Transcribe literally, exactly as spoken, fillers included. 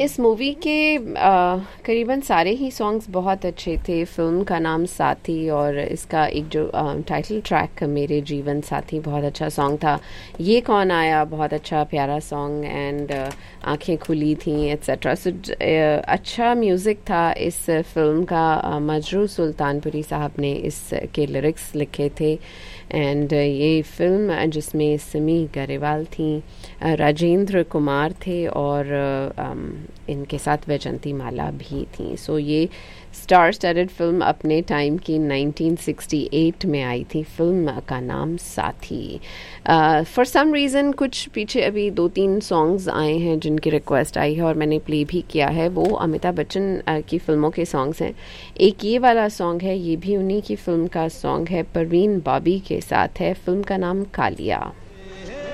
इस मूवी के आ, करीबन सारे ही सॉन्ग्स बहुत अच्छे थे। फिल्म का नाम साथी और इसका एक जो आ, टाइटल ट्रैक मेरे जीवन साथी बहुत अच्छा सॉन्ग था। ये कौन आया बहुत अच्छा प्यारा सॉन्ग, एंड आंखें खुली थी एट्सेट्रा। सो अच्छा म्यूज़िक था इस फिल्म का। आ, मजरू सुल्तानपुरी साहब ने इसके लिरिक्स लिखे थे। एंड ये फिल्म जिसमें सिमी गरेवाल थी, राजेंद्र कुमार थे और इनके साथ वैजंती माला भी थी। सो ये स्टार स्टडेड फिल्म अपने टाइम की नाइनटीन सिक्सटी एट में आई थी। फिल्म का नाम साथी। फॉर सम रीज़न कुछ पीछे अभी दो तीन सॉन्ग्स आए हैं जिनकी रिक्वेस्ट आई है और मैंने प्ले भी किया है। वो अमिताभ बच्चन uh, की फिल्मों के सॉन्ग्स हैं। एक ये वाला सॉन्ग है, ये भी उन्हीं की फिल्म का सॉन्ग है, परवीन बॉबी के साथ है। फिल्म का नाम कालिया।